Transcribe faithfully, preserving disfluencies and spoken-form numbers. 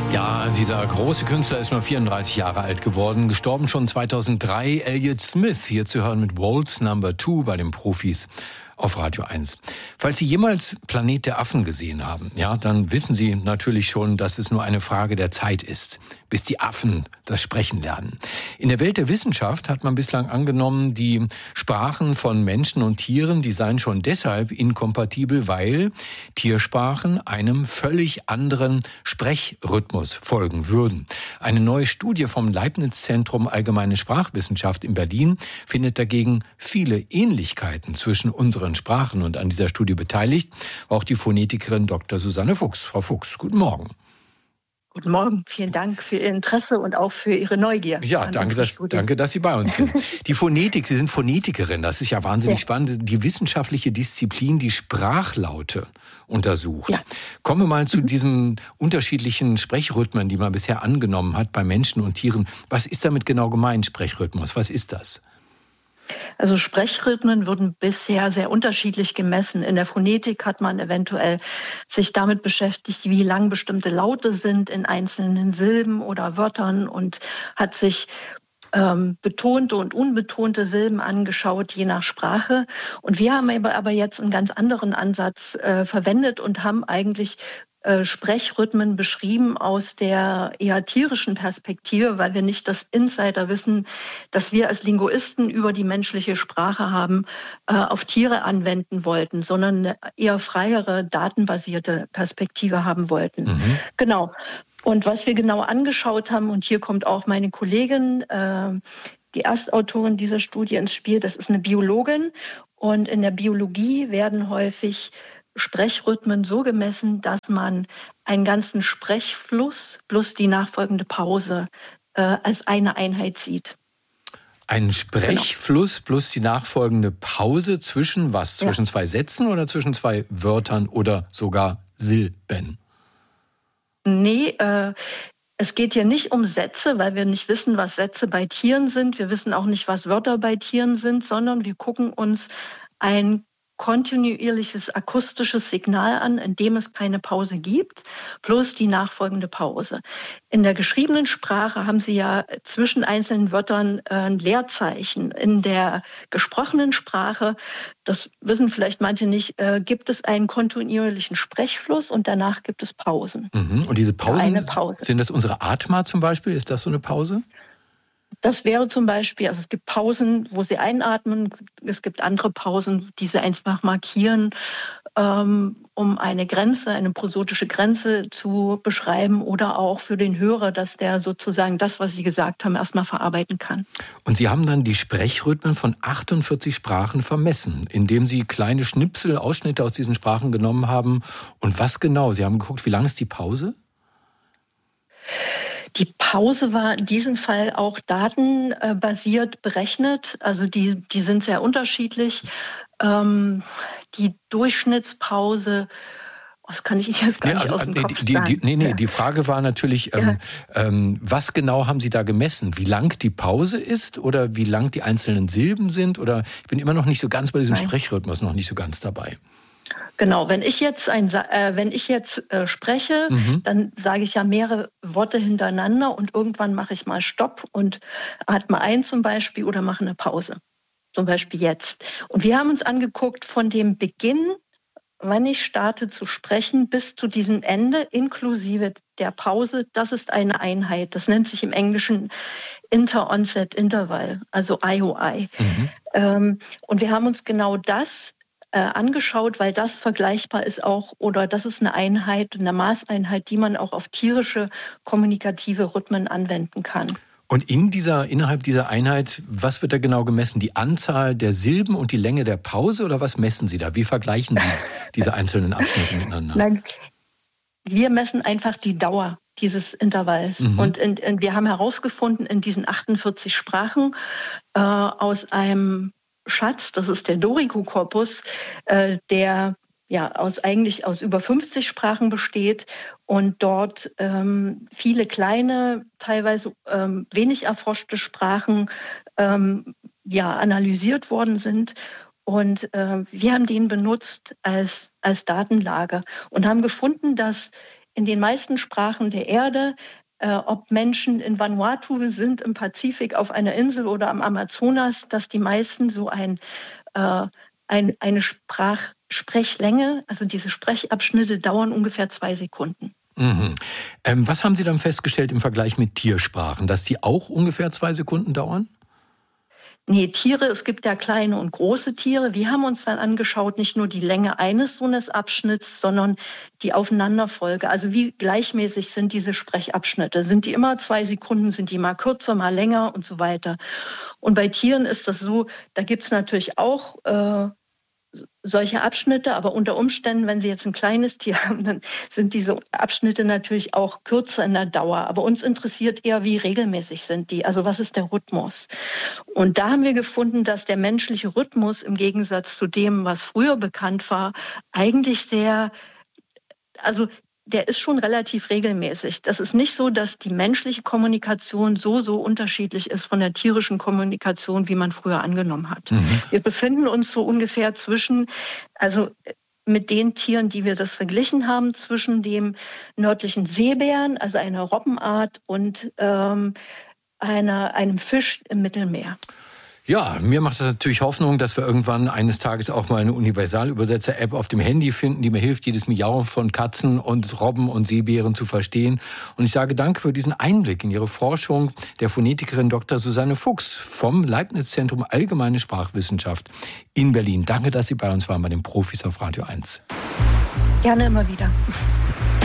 Ja, dieser große Künstler ist nur vierunddreißig Jahre alt geworden, gestorben schon zweitausenddrei. Elliott Smith, hier zu hören mit Waltz Number Two bei den Profis auf Radio eins. Falls Sie jemals Planet der Affen gesehen haben, ja, dann wissen Sie natürlich schon, dass es nur eine Frage der Zeit ist, bis die Affen das Sprechen lernen. In der Welt der Wissenschaft hat man bislang angenommen, die Sprachen von Menschen und Tieren, die seien schon deshalb inkompatibel, weil Tiersprachen einem völlig anderen Sprechrhythmus folgen würden. Eine neue Studie vom Leibniz-Zentrum Allgemeine Sprachwissenschaft in Berlin findet dagegen viele Ähnlichkeiten zwischen unseren Sprachen, und an dieser Studie beteiligt war auch die Phonetikerin Doktor Susanne Fuchs. Frau Fuchs, guten Morgen. Guten Morgen, vielen Dank für Ihr Interesse und auch für Ihre Neugier. Ja, danke dass, danke, dass Sie bei uns sind. Die Phonetik, Sie sind Phonetikerin, das ist ja wahnsinnig ja. spannend. Die wissenschaftliche Disziplin, die Sprachlaute untersucht. Ja. Kommen wir mal zu mhm. diesen unterschiedlichen Sprechrhythmen, die man bisher angenommen hat bei Menschen und Tieren. Was ist damit genau gemeint, Sprechrhythmus? Was ist das? Also Sprechrhythmen wurden bisher sehr unterschiedlich gemessen. In der Phonetik hat man eventuell sich damit beschäftigt, wie lang bestimmte Laute sind in einzelnen Silben oder Wörtern, und hat sich ähm, betonte und unbetonte Silben angeschaut, je nach Sprache. Und wir haben aber, aber jetzt einen ganz anderen Ansatz äh, verwendet und haben eigentlich Äh, Sprechrhythmen beschrieben aus der eher tierischen Perspektive, weil wir nicht das Insiderwissen, das wir als Linguisten über die menschliche Sprache haben, äh, auf Tiere anwenden wollten, sondern eine eher freiere, datenbasierte Perspektive haben wollten. Mhm. Genau. Und was wir genau angeschaut haben, und hier kommt auch meine Kollegin, äh, die Erstautorin dieser Studie ins Spiel, das ist eine Biologin. Und in der Biologie werden häufig Sprechrhythmen so gemessen, dass man einen ganzen Sprechfluss plus die nachfolgende Pause äh, als eine Einheit sieht. Ein Sprechfluss genau. plus die nachfolgende Pause zwischen was? Zwischen ja. zwei Sätzen oder zwischen zwei Wörtern oder sogar Silben? Nee, äh, es geht hier nicht um Sätze, weil wir nicht wissen, was Sätze bei Tieren sind. Wir wissen auch nicht, was Wörter bei Tieren sind, sondern wir gucken uns ein kontinuierliches akustisches Signal an, in dem es keine Pause gibt, plus die nachfolgende Pause. In der geschriebenen Sprache haben Sie ja zwischen einzelnen Wörtern ein Leerzeichen. In der gesprochenen Sprache, das wissen vielleicht manche nicht, gibt es einen kontinuierlichen Sprechfluss und danach gibt es Pausen. Mhm. Und diese Pausen, Pause. Sind das unsere Atma zum Beispiel? Ist das so eine Pause? Das wäre zum Beispiel, also es gibt Pausen, wo Sie einatmen, es gibt andere Pausen, die Sie einfach markieren, ähm, um eine Grenze, eine prosotische Grenze zu beschreiben, oder auch für den Hörer, dass der sozusagen das, was Sie gesagt haben, erstmal verarbeiten kann. Und Sie haben dann die Sprechrhythmen von achtundvierzig Sprachen vermessen, indem Sie kleine Schnipsel, Ausschnitte aus diesen Sprachen genommen haben. Und was genau? Sie haben geguckt, wie lang ist die Pause? Die Pause war in diesem Fall auch datenbasiert berechnet. Also die, die sind sehr unterschiedlich. Ähm, die Durchschnittspause, das kann ich jetzt gar nee, nicht also, aus dem nee, Kopf die, sagen. Die, nee, nee, ja. die Frage war natürlich, ähm, ja. ähm, was genau haben Sie da gemessen? Wie lang die Pause ist oder wie lang die einzelnen Silben sind? Oder ich bin immer noch nicht so ganz bei diesem Nein. Sprechrhythmus, noch nicht so ganz dabei. Genau, wenn ich jetzt, ein, äh, wenn ich jetzt äh, spreche, mhm. dann sage ich ja mehrere Worte hintereinander und irgendwann mache ich mal Stopp und atme ein zum Beispiel oder mache eine Pause. Zum Beispiel jetzt. Und wir haben uns angeguckt von dem Beginn, wann ich starte zu sprechen, bis zu diesem Ende, inklusive der Pause. Das ist eine Einheit. Das nennt sich im Englischen Inter-Onset-Interval, also I O I. Mhm. Ähm, und wir haben uns genau das Äh, angeschaut, weil das vergleichbar ist auch, oder das ist eine Einheit, eine Maßeinheit, die man auch auf tierische kommunikative Rhythmen anwenden kann. Und in dieser, innerhalb dieser Einheit, was wird da genau gemessen? Die Anzahl der Silben und die Länge der Pause, oder was messen Sie da? Wie vergleichen Sie diese einzelnen Abschnitte miteinander? Nein, wir messen einfach die Dauer dieses Intervalls. Mhm. Und in, in, wir haben herausgefunden, in diesen achtundvierzig Sprachen äh, aus einem Schatz, das ist der Dorico-Korpus, äh, der ja aus eigentlich aus über fünfzig Sprachen besteht und dort ähm, viele kleine, teilweise ähm, wenig erforschte Sprachen ähm, ja analysiert worden sind. Und äh, wir haben den benutzt als, als Datenlage und haben gefunden, dass in den meisten Sprachen der Erde, äh, ob Menschen in Vanuatu sind, im Pazifik, auf einer Insel oder am Amazonas, dass die meisten so ein, äh, ein, eine Sprach, Sprechlänge, also diese Sprechabschnitte dauern ungefähr zwei Sekunden. Mhm. Ähm, was haben Sie dann festgestellt im Vergleich mit Tiersprachen, dass die auch ungefähr zwei Sekunden dauern? Nee, Tiere, es gibt ja kleine und große Tiere. Wir haben uns dann angeschaut, nicht nur die Länge eines so eines Abschnitts, sondern die Aufeinanderfolge. Also wie gleichmäßig sind diese Sprechabschnitte? Sind die immer zwei Sekunden, sind die mal kürzer, mal länger und so weiter? Und bei Tieren ist das so, da gibt es natürlich auch äh, solche Abschnitte, aber unter Umständen, wenn Sie jetzt ein kleines Tier haben, dann sind diese Abschnitte natürlich auch kürzer in der Dauer. Aber uns interessiert eher, wie regelmäßig sind die, also was ist der Rhythmus? Und da haben wir gefunden, dass der menschliche Rhythmus im Gegensatz zu dem, was früher bekannt war, eigentlich sehr, also der ist schon relativ regelmäßig. Das ist nicht so, dass die menschliche Kommunikation so, so unterschiedlich ist von der tierischen Kommunikation, wie man früher angenommen hat. Mhm. Wir befinden uns so ungefähr zwischen, also mit den Tieren, die wir das verglichen haben, zwischen dem nördlichen Seebären, also einer Robbenart, und ähm, einer, einem Fisch im Mittelmeer. Ja, mir macht das natürlich Hoffnung, dass wir irgendwann eines Tages auch mal eine Universalübersetzer-App auf dem Handy finden, die mir hilft, jedes Miauen von Katzen und Robben und Seebären zu verstehen. Und ich sage danke für diesen Einblick in Ihre Forschung der Phonetikerin Doktor Susanne Fuchs vom Leibniz-Zentrum Allgemeine Sprachwissenschaft in Berlin. Danke, dass Sie bei uns waren bei den Profis auf Radio eins. Gerne immer wieder.